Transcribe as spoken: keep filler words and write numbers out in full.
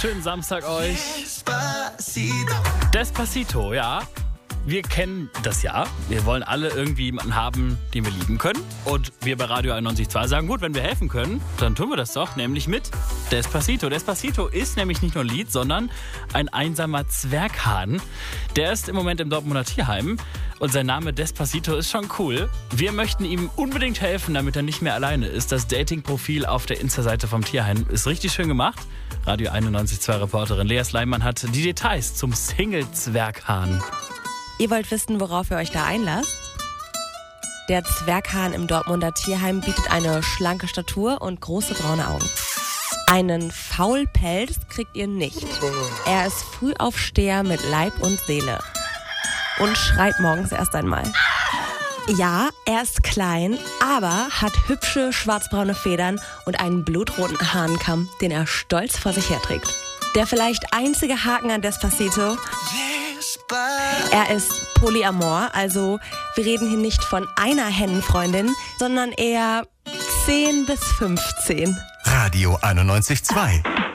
Schönen Samstag euch. Despacito, ja. Wir kennen das ja. Wir wollen alle irgendwie jemanden haben, den wir lieben können. Und wir bei Radio einundneunzig Komma zwei sagen, gut, wenn wir helfen können, dann tun wir das doch, nämlich mit Despacito. Despacito ist nämlich nicht nur ein Lied, sondern ein einsamer Zwerghahn. Der ist im Moment im Dortmunder Tierheim und sein Name Despacito ist schon cool. Wir möchten ihm unbedingt helfen, damit er nicht mehr alleine ist. Das Dating-Profil auf der Insta-Seite vom Tierheim ist richtig schön gemacht. Radio einundneunzig Komma zwei Reporterin Lea Sleiman hat die Details zum Single-Zwerghahn. Ihr wollt wissen, worauf ihr euch da einlasst? Der Zwerghahn im Dortmunder Tierheim bietet eine schlanke Statur und große braune Augen. Einen Faulpelz kriegt ihr nicht. Er ist Frühaufsteher mit Leib und Seele. Und schreit morgens erst einmal. Ja, er ist klein, aber hat hübsche schwarzbraune Federn und einen blutroten Hahnenkamm, den er stolz vor sich herträgt. Der vielleicht einzige Haken an Despacito: er ist Polyamor, also wir reden hier nicht von einer Hennenfreundin, sondern eher zehn bis fünfzehn. Radio einundneunzig Komma zwei.